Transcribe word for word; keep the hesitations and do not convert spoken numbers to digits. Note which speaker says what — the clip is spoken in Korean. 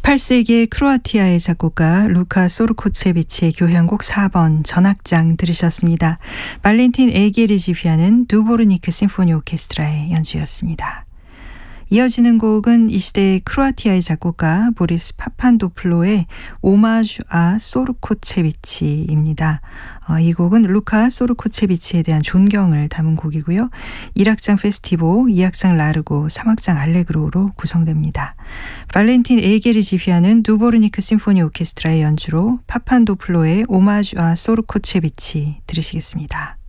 Speaker 1: 십팔 세기의 크로아티아의 작곡가 루카 소르코체비치의 교향곡 사 번 전악장 들으셨습니다. 발렌틴 에게리 지휘하는 두보르니크 심포니 오케스트라의 연주였습니다. 이어지는 곡은 이 시대의 크로아티아의 작곡가 보리스 파판도플로의 오마주 아 소르코체비치입니다. 어, 이 곡은 루카 소르코체비치에 대한 존경을 담은 곡이고요. 일 악장 페스티보, 이 악장 라르고, 삼 악장 알레그로로 구성됩니다. 발렌틴 에게리 지휘하는 두보르니크 심포니 오케스트라의 연주로 파판도플로의 오마주 아 소르코체비치 들으시겠습니다.